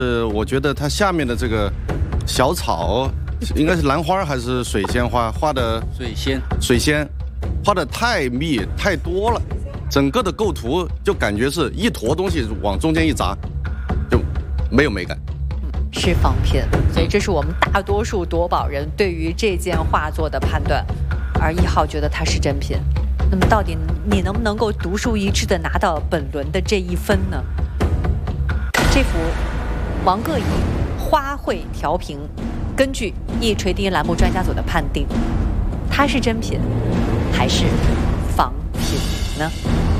我觉得它下面的这个小草应该是兰花还是水仙花画的？水仙画的太密太多了，整个的构图就感觉是一坨东西往中间一砸，就没有美感。 是仿品，所以这是我们大多数夺宝人对于这件画作的判断，而1号觉得它是真品。那么到底你能不能够独树一帜的拿到本轮的这1分呢？这幅王各仪花卉调屏，根据一锤定音栏目专家组的判定，它是真品还是仿品呢？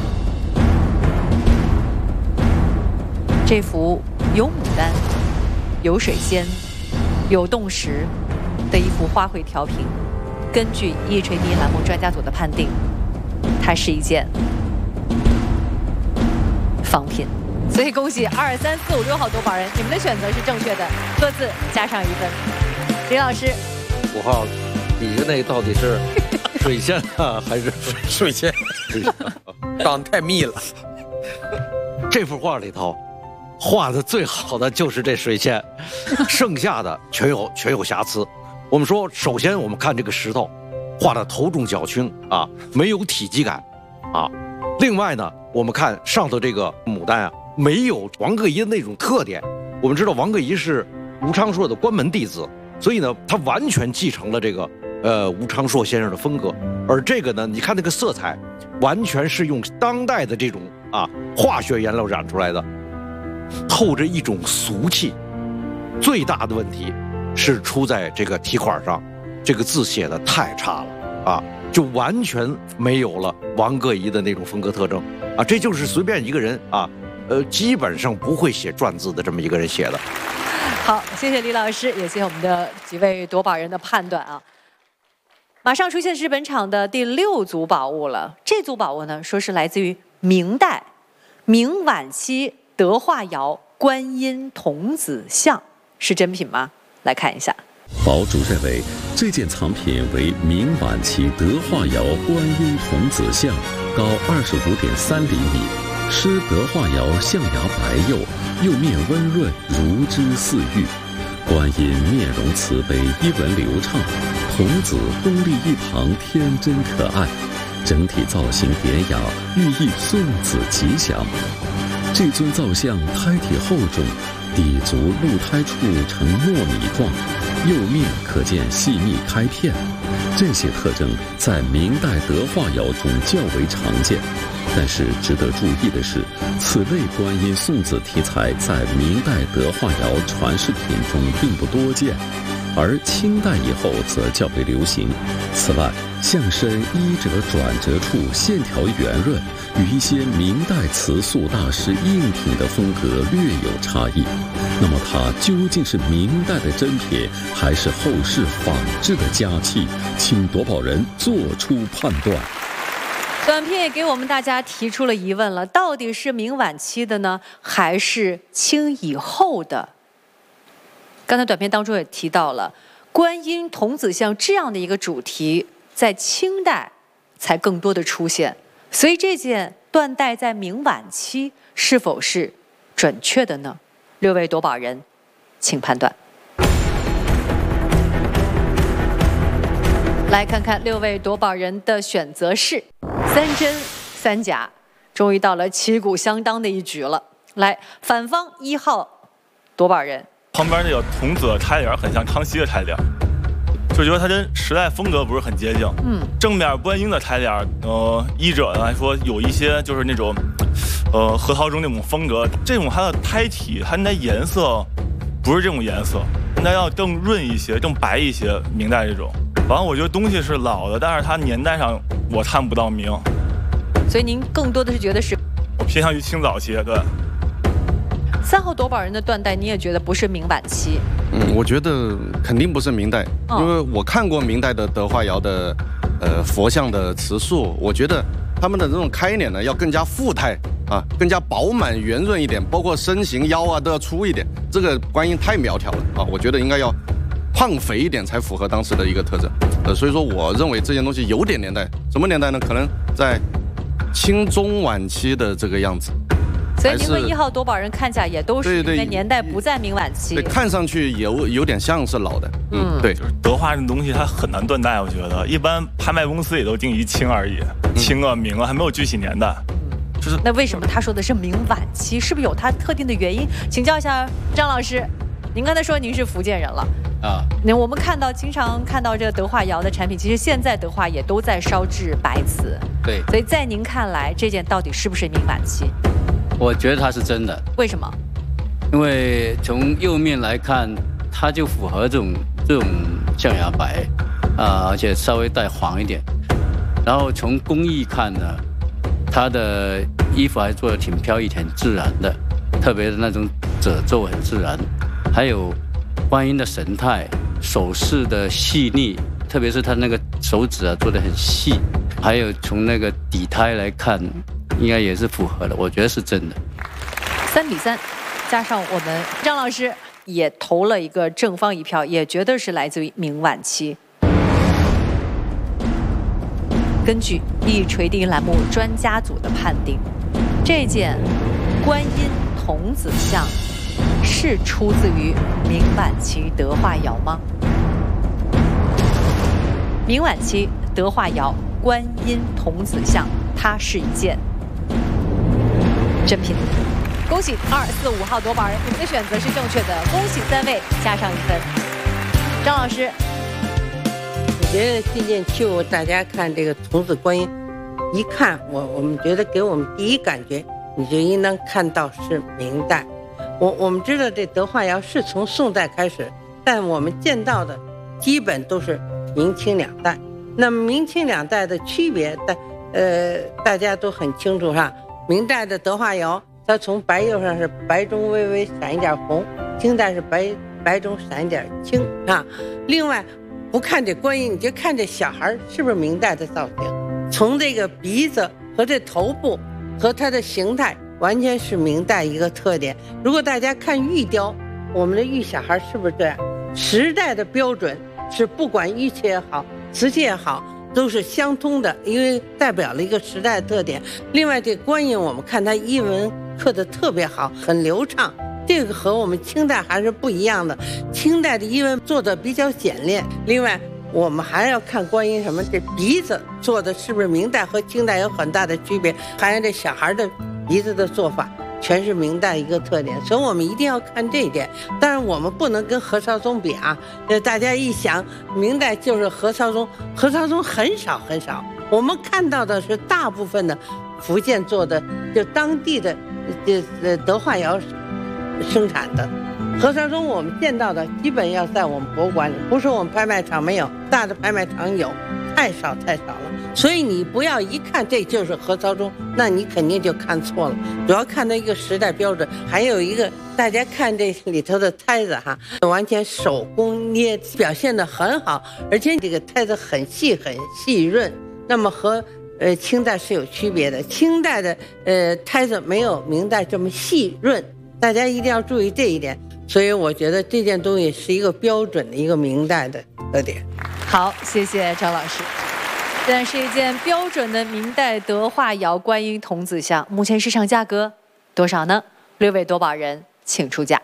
这幅有牡丹、有水仙、有洞石的一幅花卉调屏，根据一锤定音栏目专家组的判定，它是一件仿品。所以恭喜2、3、4、5、6号夺宝人，你们的选择是正确的，各自加上1分。李老师 ，5号底下那到底是水仙啊还是水仙？长得太密了。 这幅画里头画的最好的就是这水仙，剩下的全有瑕疵。我们说，首先我们看这个石头画的头重脚轻啊，没有体积感啊。另外呢，我们看上头这个牡丹啊，没有王各仪的那种特点。我们知道王各仪是吴昌硕的关门弟子，所以呢，他完全继承了这个吴昌硕先生的风格。而这个呢，你看那个色彩，完全是用当代的这种化学颜料染出来的，透着一种俗气。最大的问题是出在这个题款上，这个字写的太差了啊，就完全没有了王各仪的那种风格特征啊，这就是随便一个人啊，基本上不会写篆字的这么一个人写的。 好，谢谢李老师，也谢谢我们的几位夺宝人的判断啊。马上出现是本场的第6组宝物了，这组宝物呢，说是来自于明代明晚期德化窑观音童子像，是真品吗？来看一下。 宝主认为这件藏品为明晚期德化窑观音童子像，高25.3厘米，施德化窑象牙白釉，釉面温润，如脂似玉。观音面容慈悲，衣纹流畅，童子恭立一旁，天真可爱，整体造型典雅，寓意送子吉祥。这尊造像胎体厚重，底足露胎处呈糯米状，釉面可见细密开片，这些特征在明代德化窑中较为常见。但是值得注意的是，此类观音送子题材在明代德化窑传世品中并不多见，而清代以后则较为流行。此外，像身衣褶转折处线条圆润，与一些明代瓷塑大师硬挺的风格略有差异。那么它究竟是明代的真品，还是后世仿制的佳器？请夺宝人做出判断。 短片也给我们大家提出了疑问了，到底是明晚期的呢，还是清以后的？刚才短片当中也提到了观音童子像这样的一个主题，在清代才更多的出现，所以这件断代在明晚期是否是准确的呢？6位夺宝人，请判断。来看看6位夺宝人的选择是3真3假，终于到了旗鼓相当的一局了。来，反方1号夺宝人， 旁边那个童子的开脸很像康熙的开脸，就觉得它跟时代风格不是很接近。正面观音的开脸，医者来说有一些就是那种，核桃中那种风格，这种它的胎体，它应该颜色不是这种颜色，应该要更润一些、更白一些。明代这种，反正我觉得东西是老的，但是它年代上我看不到明， 所以您更多的是觉得是， 我偏向于清早期。对。 3号夺宝人的断代，你也觉得不是明晚期？ 我觉得肯定不是明代，因为我看过明代的德化窑的佛像的瓷塑，我觉得他们的这种开脸呢要更加富态啊，更加饱满圆润一点，包括身形腰啊都要粗一点。这个观音太苗条了啊，我觉得应该要胖肥一点才符合当时的一个特征。所以说我认为这件东西有点年代，什么年代呢？可能在清中晚期的这个样子。 所以您和1号夺宝人看起来也都是应该年代不在明晚期， 对，看上去有点像是老的。对， 就是德化这东西它很难断代，我觉得一般拍卖公司也都定于清而已，清啊明啊，还没有具体年代。就是那为什么他说的是明晚期？是不是有他特定的原因？请教一下张老师，您刚才说您是福建人了啊？那我们经常看到这个德化窑的产品，其实现在德化也都在烧制白瓷。 对， 所以在您看来，这件到底是不是明晚期？ 我觉得它是真的。 为什么？ 因为从釉面来看，它就符合这种象牙白而且稍微带黄一点。然后从工艺看呢，它的衣服还做得挺飘逸、很自然的，特别是那种褶皱很自然，还有观音的神态、手势的细腻，特别是他那个手指做得很细，还有从那个底胎来看，应该也是符合的，我觉得是真的。 3-3，加上我们张老师也投了一个正方一票，也觉得是来自于明晚期。根据一锤定栏目专家组的判定，这件观音童子像是出自于明晚期德化窑吗？明晚期德化窑观音童子像，它是一件真品。恭喜2、4、5号夺宝人，你们的选择是正确的，恭喜3位加上1分。张老师， 我觉得这件绣大家看这个童子观音，一看我们觉得给我们第一感觉，你就应当看到是明代。我们知道这德化窑是从宋代开始，但我们见到的基本都是明清两代。那么明清两代的区别，大家都很清楚哈。明代的德化窑，它从白釉上是白中微微闪一点红，清代是白中闪一点青啊。另外，不看这观音，你就看这小孩是不是明代的造型，从这个鼻子和这头部和它的形态，完全是明代一个特点。如果大家看玉雕，我们的玉小孩是不是这样？时代的标准是不管玉器也好，瓷器也好，都是相通的，因为代表了一个时代的特点。另外，这观音我们看它衣纹刻得特别好，很流畅，这个和我们清代还是不一样的。清代的衣纹做的比较简练。另外，我们还要看观音什么，这鼻子做的是不是明代和清代有很大的区别，还有这小孩的鼻子的做法全是明代一个特点，所以我们一定要看这一点。当然我们不能跟何绍宗比啊，大家一想明代就是何绍宗，何绍宗很少，我们看到的是大部分的福建做的就当地的德化窑生产的。何绍宗我们见到的基本要在我们博物馆里，不是我们拍卖场没有，大的拍卖场有，太少了。所以你不要一看这就是何绍宗，那你肯定就看错了。主要看到一个时代标准，还有一个大家看这里头的胎子哈，完全手工捏，表现得很好，而且这个胎子很细润。那么和清代是有区别的，清代的胎子没有明代这么细润，大家一定要注意这一点。所以我觉得这件东西是一个标准的一个明代的特点。 好，谢谢张老师。这是一件标准的明代德化窑观音童子像，目前市场价格多少呢？6位夺宝人请出价。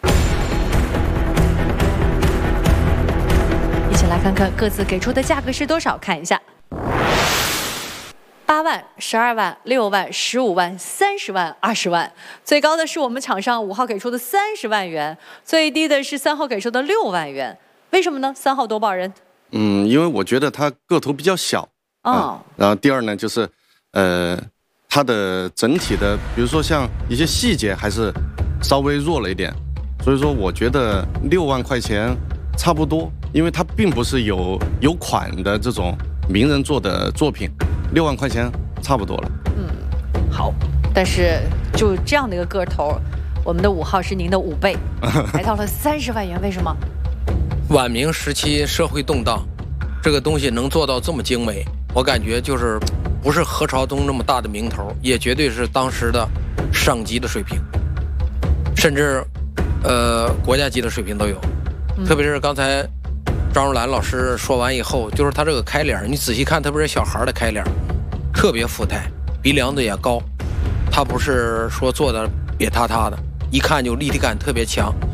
一起来看看各自给出的价格是多少，看一下。8万、12万、6万、15万、30万、20万，最高的是我们场上5号给出的30万元，最低的是3号给出的6万元。为什么呢？3号夺宝人。 因为我觉得它个头比较小然后第二呢，就是它的整体的，比如说像一些细节还是稍微弱了一点，所以说我觉得6万块钱差不多，因为它并不是有款的这种名人做的作品，6万块钱差不多了。 好，但是就这样的一个个头，我们的5号是您的5倍，来到了30万元，为什么？ 晚明时期社会动荡，这个东西能做到这么精美，我感觉就是不是何朝宗那么大的名头，也绝对是当时的省级的水平，甚至国家级的水平都有。特别是刚才张如兰老师说完以后，就是他这个开脸，你仔细看，特别是小孩的开脸，特别富态，鼻梁子也高， 它不是说做的瘪塌塌的，一看就立体感特别强。